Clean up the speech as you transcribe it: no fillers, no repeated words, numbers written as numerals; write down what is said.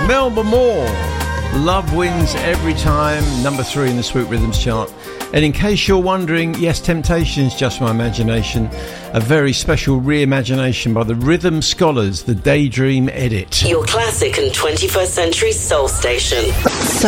Melba Moore. Love wins every time. Number 3 in the Sweet Rhythms chart. And in case you're wondering, yes, Temptation's Just My Imagination. A very special reimagination by the Rhythm Scholars, the Daydream Edit. Your classic and 21st century soul station.